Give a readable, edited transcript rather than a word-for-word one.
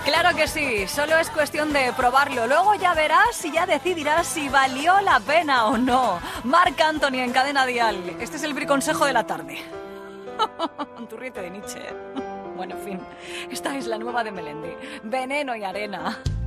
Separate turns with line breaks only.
Claro que sí, solo es cuestión de probarlo. Luego ya verás y ya decidirás si valió la pena o no. Marc Anthony en Cadena Dial. Este es el briconsejo de la tarde. Un turrito de Nietzsche. Bueno, en fin, esta es la nueva de Melendi. Veneno y arena.